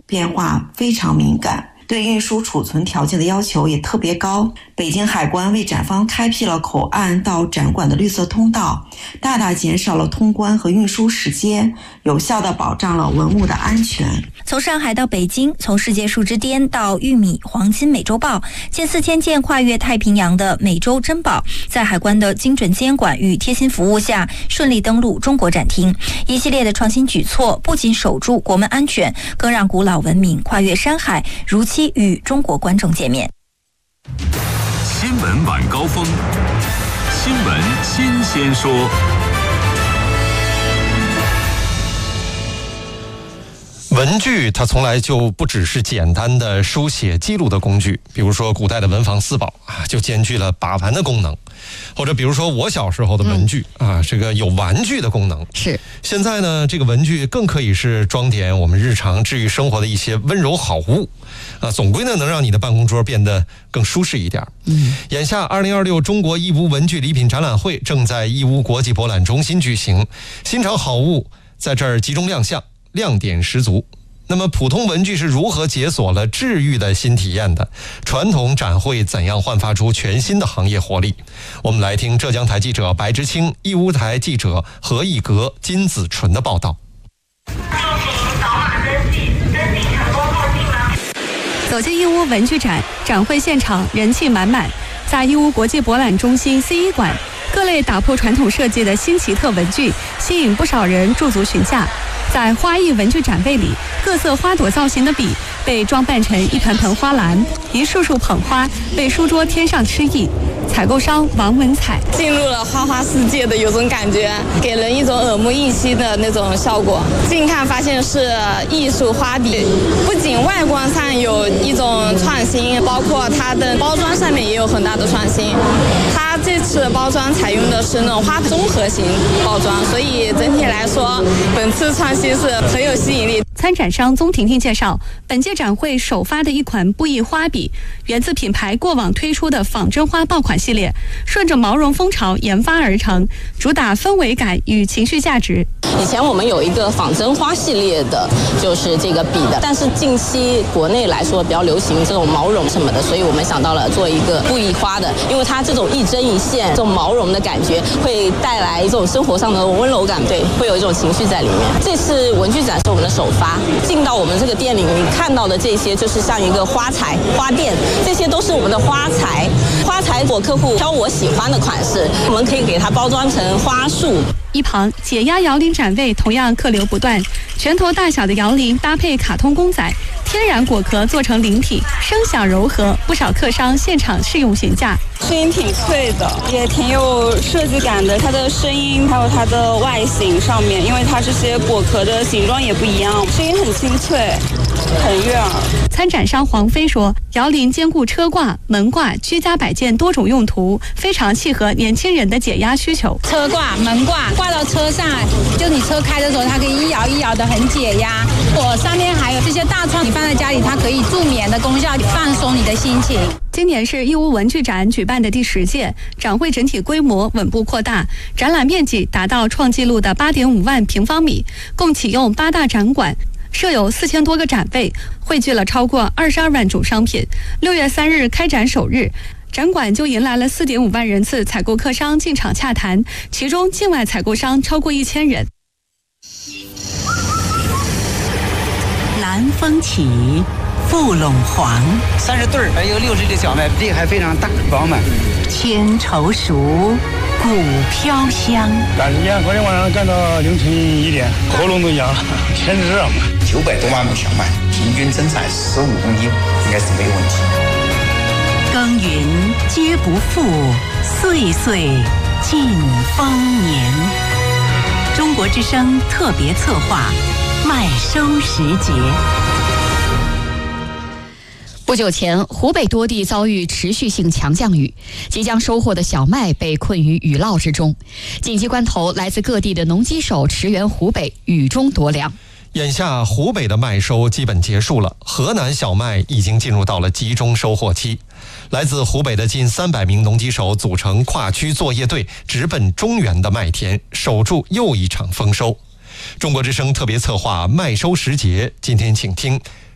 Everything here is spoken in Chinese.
变化非常敏感，对运输储存条件的要求也特别高。北京海关为展方开辟了口岸到展馆的绿色通道，大大减少了通关和运输时间，有效地保障了文物的安全。 从上海到北京，从世界树之巅到玉米、黄金美洲豹，近4000件跨越太平洋的美洲珍宝，在海关的精准监管与贴心服务下，顺利登陆中国展厅。一系列的创新举措，不仅守住国门安全，更让古老文明跨越山海，如期与中国观众见面。 新闻晚高峰，新闻新鲜说。 文具它从来就不只是简单的书写记录的工具，比如说古代的文房四宝就兼具了把玩的功能，或者比如说我小时候的文具这个有玩具的功能。 是现在呢，这个文具更可以是装点我们日常治愈生活的一些温柔好物总归呢能让你的办公桌变得更舒适一点。眼下2026中国义乌文具礼品展览会正在义乌国际博览中心举行，新潮好物在这儿集中亮相，亮点十足。那么普通文具是如何解锁了治愈的新体验的？传统展会怎样焕发出全新的行业活力？我们来听浙江台记者白之清、义乌台记者何一格、金子纯的报道。 走进义乌文具展，展会现场人气满满。在义乌国际博览中心 C1 馆，各类打破传统设计的新奇特文具吸引不少人驻足询价。在花艺文具展位里，各色花朵造型的笔被装扮成一盆盆花篮，一束束捧花被书桌添上诗意。采购商王文彩进入了花花世界的有种感觉，给人一种耳目一新的那种效果。近看发现是艺术花笔，不仅外观上有一种创新，包括它的包装上面也有很大的创新。它这次包装采用的是那种花综合型包装，所以整体来说，本次创新是很有吸引力。 参展商宗婷婷介绍，本届展会首发的一款布艺花笔，源自品牌过往推出的仿真花爆款系列，顺着毛绒风潮研发而成，主打氛围感与情绪价值。 以前我们有一个仿真花系列的，就是这个笔的，但是近期国内来说比较流行这种毛绒什么的，所以我们想到了做一个布艺花的，因为它这种一针一线，这种毛绒的感觉会带来这种生活上的温柔感，对，会有一种情绪在里面。这次文具展是我们的首发，进到我们这个店里，你看到的这些就是像一个花材花店，这些都是我们的花材。花材我客户挑我喜欢的款式，我们可以给它包装成花束。 一旁解压摇铃展位同样客流不断，拳头大小的摇铃搭配卡通公仔，天然果壳做成灵体，声响柔和，不少客商现场试用询价。 声音挺脆的，也挺有设计感的。它的声音还有它的外形上面，因为它这些果壳的形状也不一样，声音很清脆，很悦耳。 参展商黄飞说，摇铃兼顾车挂、门挂、居家摆件多种用途，非常契合年轻人的解压需求。 车挂、门挂挂到车上，就你车开的时候，它可以一摇一摇的，很解压。我上面还有这些大窗，你放在家里，它可以助眠的功效，放松你的心情。 今年是义乌文具展举办的第10届，展会整体规模稳步扩大，展览面积达到创纪录的8.5万平方米，共启用8大展馆，设有4000多个展位，汇聚了超过22万种商品。6月3日开展首日，展馆就迎来了4.5万人次采购客商进场洽谈，其中境外采购商超过1000人。 南风起，富陇黄 ，30对儿，还有60的小麦，这还非常大饱满。 千愁熟，谷飘香。 赶时间，昨天晚上干到凌晨1点，喉咙都哑了，天热嘛。 900多万亩小麦，平均增产15公斤，应该是没有问题。 耕耘皆不负，岁岁尽丰年。中国之声特别策划，麦收时节。 不久前，湖北多地遭遇持续性强降雨，即将收获的小麦被困于雨涝之中。紧急关头，来自各地的农机手驰援湖北，雨中夺粮。 眼下湖北的麦收基本结束了，河南小麦已经进入到了集中收获期。来自湖北的近300名农机手组成跨区作业队，直奔中原的麦田，守住又一场丰收。中国之声特别策划麦收时节，今天请听